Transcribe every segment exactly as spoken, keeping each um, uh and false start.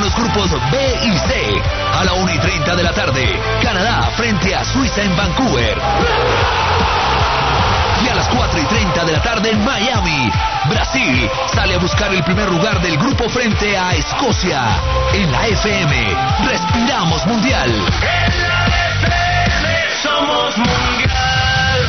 los grupos B y C. A la una y treinta de la tarde, Canadá frente a Suiza en Vancouver. Y a las cuatro y treinta de la tarde en Miami, Brasil sale a buscar el primer lugar del grupo frente a Escocia. En la F M, respiramos mundial. En la F M somos mundial.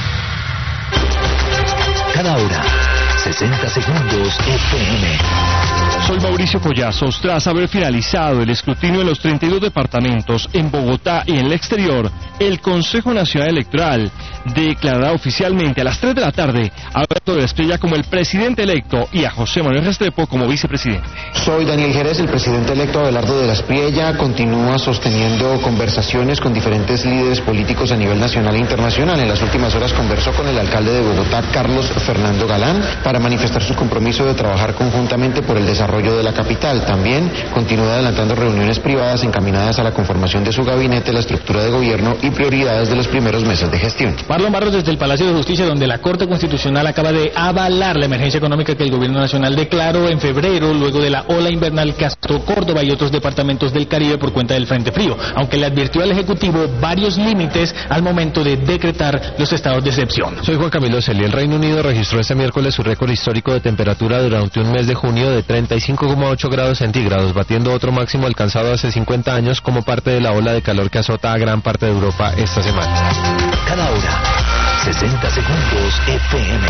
Cada hora, sesenta segundos F M. Soy Mauricio Collazos. Tras haber finalizado el escrutinio de los treinta y dos departamentos en Bogotá y en el exterior, el Consejo Nacional Electoral declarará oficialmente a las tres de la tarde a Alberto de la Espriella como el presidente electo y a José Manuel Restrepo como vicepresidente. Soy Daniel Jerez, el presidente electo Abelardo de la Espriella. Continúa sosteniendo conversaciones con diferentes líderes políticos a nivel nacional e internacional. En las últimas horas conversó con el alcalde de Bogotá, Carlos Fernando Galán, para manifestar su compromiso de trabajar conjuntamente por el desarrollo de la capital. También continúa adelantando reuniones privadas encaminadas a la conformación de su gabinete, la estructura de gobierno y prioridades de los primeros meses de gestión. Marlon Barros desde el Palacio de Justicia, donde la Corte Constitucional acaba de avalar la emergencia económica que el gobierno nacional declaró en febrero luego de la ola invernal que azotó Córdoba y otros departamentos del Caribe por cuenta del Frente Frío, aunque le advirtió al Ejecutivo varios límites al momento de decretar los estados de excepción. Soy Juan Camilo Celi. El Reino Unido registró este miércoles su récord histórico de temperatura durante un mes de junio de treinta y cinco coma ocho grados centígrados, batiendo otro máximo alcanzado hace cincuenta años como parte de la ola de calor que azota a gran parte de Europa esta semana. Cada hora, sesenta segundos F M.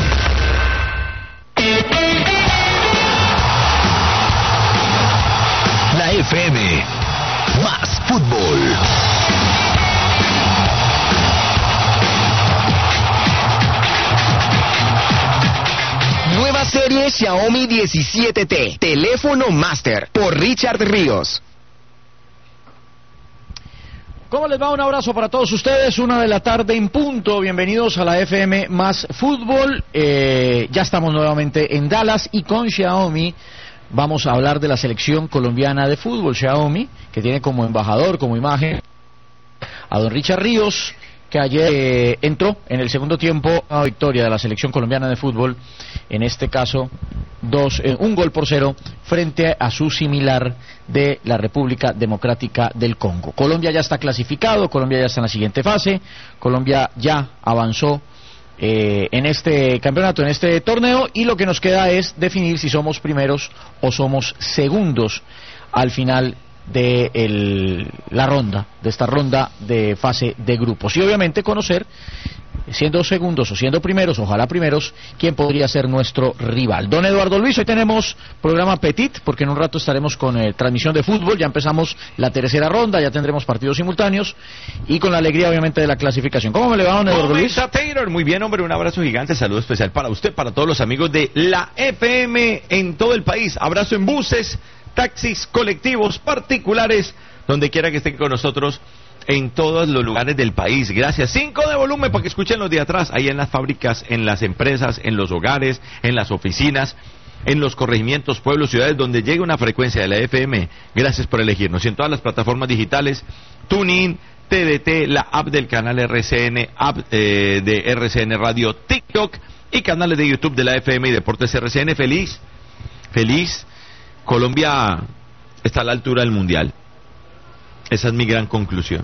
La F M, más fútbol. Nueva serie Xiaomi diecisiete T, teléfono Master, por Richard Ríos. ¿Cómo les va? Un abrazo para todos ustedes, una de la tarde en punto, bienvenidos a la F M más fútbol. Eh, ya estamos nuevamente en Dallas y con Xiaomi vamos a hablar de la selección colombiana de fútbol. Xiaomi, que tiene como embajador, como imagen, a don Richard Ríos, que ayer eh, entró en el segundo tiempo a victoria de la selección colombiana de fútbol, en este caso dos, eh, un gol por cero frente a su similar de la República Democrática del Congo. Colombia ya está clasificado, Colombia ya está en la siguiente fase, Colombia ya avanzó eh, en este campeonato, en este torneo, y lo que nos queda es definir si somos primeros o somos segundos al final de el, la ronda, de esta ronda de fase de grupos, y obviamente conocer, siendo segundos o siendo primeros, ojalá primeros, quién podría ser nuestro rival. Don Eduardo Luis, hoy tenemos programa Petit, porque en un rato estaremos con eh, transmisión de fútbol, ya empezamos la tercera ronda, ya tendremos partidos simultáneos, y con la alegría obviamente de la clasificación. ¿Cómo me le va, don Eduardo Luis? Taylor, muy bien, hombre, un abrazo gigante, saludo especial para usted, para todos los amigos de la F M en todo el país, abrazo en buses, taxis, colectivos, particulares, donde quiera que estén con nosotros, en todos los lugares del país. Gracias. Cinco de volumen para que escuchen los de atrás, ahí en las fábricas, en las empresas, en los hogares, en las oficinas, en los corregimientos, pueblos, ciudades, donde llegue una frecuencia de la F M. Gracias por elegirnos. Y en todas las plataformas digitales, TuneIn, T D T, la app del canal R C N, app eh, de R C N Radio, TikTok y canales de YouTube de la F M y Deportes R C N. Feliz, feliz. Colombia está a la altura del Mundial. Esa es mi gran conclusión.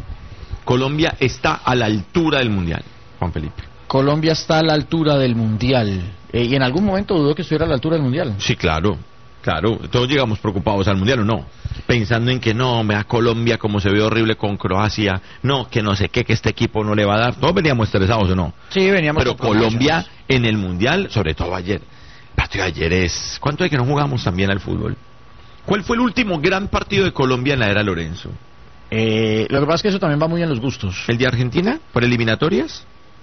Colombia está a la altura del Mundial, Juan Felipe. Colombia está a la altura del Mundial. Eh, ¿Y en algún momento dudó que estuviera a la altura del Mundial? Sí, claro, claro. Todos llegamos preocupados al Mundial, ¿o no? Pensando en que no, vea Colombia como se ve horrible con Croacia, no, que no sé qué, que este equipo no le va a dar. Todos veníamos estresados, ¿o no? Sí, veníamos. Pero Colombia en el Mundial, sobre todo ayer. El partido de ayer es... ¿Cuánto hay que no jugamos también al fútbol? ¿Cuál fue el último gran partido de Colombia en la era Lorenzo? Eh, lo que pasa es que eso también va muy en los gustos. ¿El de Argentina? ¿Por eliminatorias?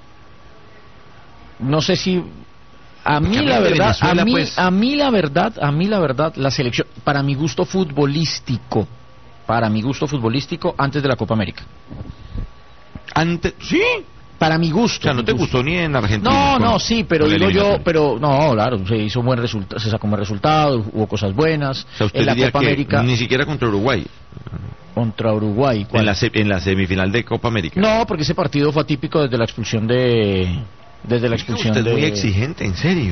No sé si... A mí la verdad, a mí, pues... a mí la verdad, a mí la verdad, la selección, para mi gusto futbolístico, para mi gusto futbolístico, antes de la Copa América. ¿Antes? ¿Sí? Para mi gusto. O sea, ¿no te gusto. gustó ni en Argentina? No, no, sí, pero digo yo, pero no, claro, se hizo un buen resultado, se sacó un buen resultado, hubo cosas buenas. O sea, usted en la diría Copa que América. Ni siquiera contra Uruguay. Contra Uruguay. ¿Cuál? En la, en la semifinal de Copa América. No, porque ese partido fue atípico desde la expulsión de... Desde la expulsión usted de... es muy exigente, en serio.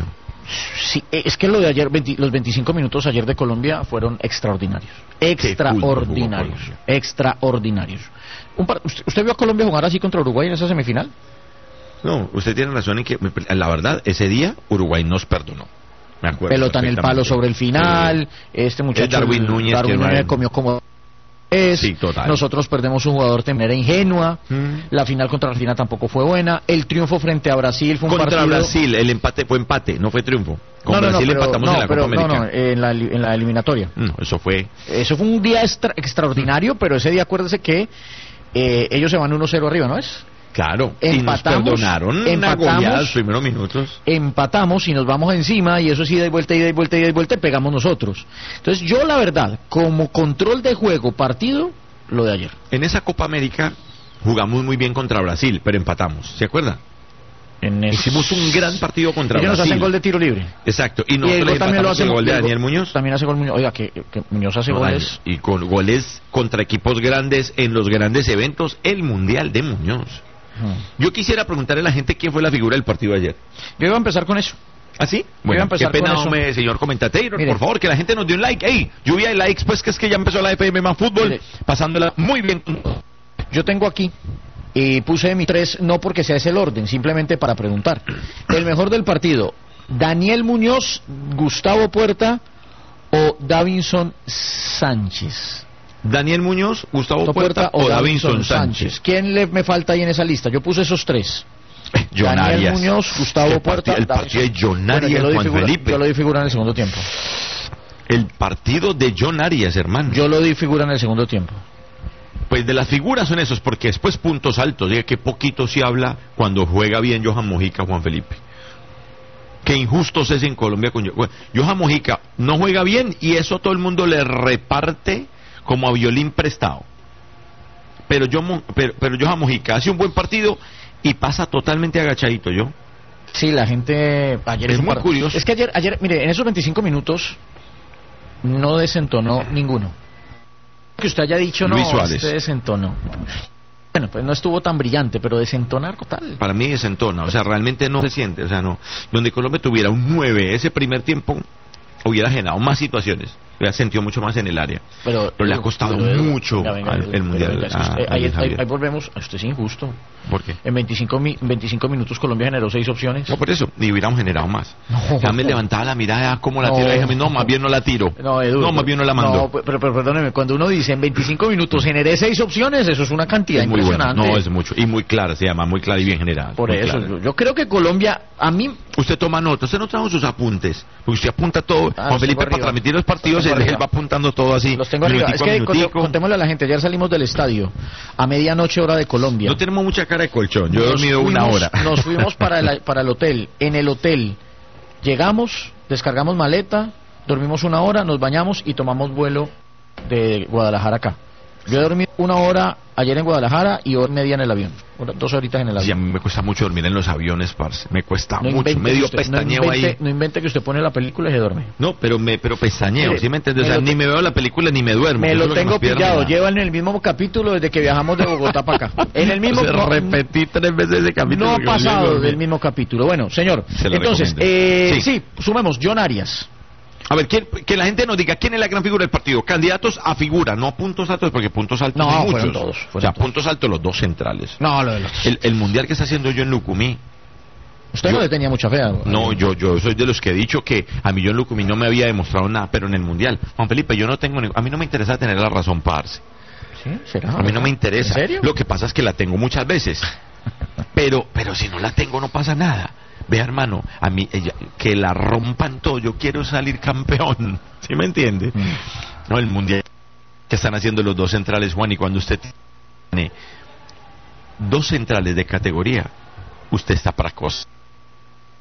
Sí, es que lo de ayer, veinte, los veinticinco minutos ayer de Colombia fueron extraordinarios. Extraordinarios. Extraordinarios. Un par, ¿usted, ¿Usted vio a Colombia jugar así contra Uruguay en esa semifinal? No, usted tiene razón en que, la verdad, ese día Uruguay nos perdonó. Me acuerdo. Pelota en el palo sobre el final. Eh, este muchacho, Darwin Núñez, Darwin que Núñez comió como... Es. Sí, total. Nosotros perdemos un jugador de manera ingenua. Mm. La final contra Argentina tampoco fue buena. El triunfo frente a Brasil fue un contra partido... Brasil, el empate fue empate, no fue triunfo. Con no, no, Brasil no, pero, empatamos no, en la pero, Copa América. No, no, en la, en la eliminatoria. No, eso fue... Eso fue un día extra, extraordinario, pero ese día acuérdese que eh, ellos se van uno cero arriba, ¿no es? Claro, empatamos, y nos perdonaron una goleada los primeros minutos. Empatamos y nos vamos encima y eso sí, ida y vuelta, ida y vuelta, ida y vuelta, y pegamos nosotros. Entonces yo la verdad, como control de juego, partido, lo de ayer. En esa Copa América jugamos muy bien contra Brasil, pero empatamos, ¿se acuerda? En es... Hicimos un gran partido contra Ellos Brasil. nos hacen gol de tiro libre. Exacto, y nosotros y le también lo hace el gol de Daniel Muñoz. También hace gol Muñoz. Oiga, que, que Muñoz hace no, goles. Y con goles contra equipos grandes en los grandes eventos, el Mundial de Muñoz. Yo quisiera preguntarle a la gente quién fue la figura del partido de ayer. Yo iba a empezar con eso. ¿Ah, sí? Bueno, qué pena, hombre, señor comentator. Por favor, que la gente nos dé un like. ¡Ey! Lluvia de likes, pues que es que ya empezó la F M más fútbol. Mire, pasándola muy bien. Yo tengo aquí, y puse mi tres, no porque sea ese el orden, simplemente para preguntar. El mejor del partido, Daniel Muñoz, Gustavo Puerta o Davinson Sánchez. Daniel Muñoz, Gustavo Puerta, Puerta o Davinson Sánchez. Sánchez. ¿Quién le me falta ahí en esa lista? Yo puse esos tres. John Daniel Arias. Muñoz, Gustavo el Puerta, el partido de John Arias, bueno, Juan figura, Felipe. Yo lo di figura en el segundo tiempo. El partido de John Arias, hermano. Yo lo di figura en el segundo tiempo. Pues de las figuras son esos, porque después puntos altos. Diga que poquito se habla cuando juega bien Johan Mojica, Juan Felipe. Qué injustos es en Colombia con Johan Mojica. No juega bien y eso todo el mundo le reparte como a violín prestado. Pero yo, pero, pero Johan Mojica hace un buen partido y pasa totalmente agachadito, ¿yo? Sí, la gente ayer es muy curioso. Es que ayer, ayer, mire, en esos veinticinco minutos no desentonó ninguno. Que usted haya dicho, Luis no, Suárez. usted desentonó. Bueno, pues no estuvo tan brillante, pero desentonar total. Para mí desentona, o sea, realmente no se siente, o sea, no. Donde Colombia tuviera un nueve ese primer tiempo, hubiera generado más situaciones. Hubiera sentido mucho más en el área. Pero, pero le ha costado pero, pero, mucho venga, venga, al, el Mundial. Venga, a, usted, ahí, ahí, ahí volvemos. Usted es injusto. ¿Por qué? En veinticinco, veinticinco minutos Colombia generó seis opciones. No, por eso. Ni hubiéramos generado más. No, ya me no. levantaba la mirada, ¿cómo la no, tiro? Dije, no, más bien no la tiro. No, Edu, no más bien no la mando. No, pero, pero perdóneme, cuando uno dice en veinticinco minutos generé seis opciones, eso es una cantidad es muy impresionante. Bueno. No, es mucho. Y muy clara, se llama, muy clara y bien generada. Por eso, yo, yo creo que Colombia, a mí... Usted toma nota, usted no trajo sus apuntes. Porque usted apunta todo. Ah, Juan Felipe, para transmitir los partidos, él, él va apuntando todo así. Los tengo arriba. Es que contémosle a la gente, ayer salimos del estadio a medianoche hora de Colombia. No tenemos mucha cara de colchón, yo he dormido fuimos, una hora. Nos fuimos para el, para el hotel. En el hotel llegamos, descargamos maleta, dormimos una hora, nos bañamos y tomamos vuelo de Guadalajara acá. Yo he dormido una hora ayer en Guadalajara y hora y media en el avión. Dos horitas en el avión. Sí, a mí me cuesta mucho dormir en los aviones, parce. Me cuesta no mucho. Medio usted, pestañeo no invente, ahí. No invente que usted pone la película y se duerme. No, pero me pero pestañeo, ¿sí me entiendes? O sea, ni me veo la película ni me duermo. Me lo tengo pillado. Llevan en el mismo capítulo desde que viajamos de Bogotá para acá. En el mismo. O sea, repetí tres veces ese capítulo. No ha pasado del mismo capítulo. Bueno, señor. Entonces, eh, sí. sí, sumemos. John Arias. A ver, ¿quién, que la gente nos diga quién es la gran figura del partido. Candidatos a figura, no a puntos altos, porque puntos altos no, hay fueron muchos. Todos, o sea, todos. puntos altos los dos centrales. No, lo de los... El, el mundial que está haciendo yo en Lucumí. Usted yo, no le tenía mucha fe. No, yo yo soy de los que he dicho que a mí yo en Lucumí no me había demostrado nada, pero en el mundial. Juan Felipe, yo no tengo... A mí no me interesa tener la razón, parce. ¿Sí? ¿Será? A mí no me interesa. ¿En serio? Lo que pasa es que la tengo muchas veces. Pero, pero si no la tengo no pasa nada. Vea, hermano, a mí ella, que la rompan todo, yo quiero salir campeón. ¿Sí me entiende? Mm. No, el mundial que están haciendo los dos centrales, Juan, y cuando usted tiene dos centrales de categoría, usted está para cosas.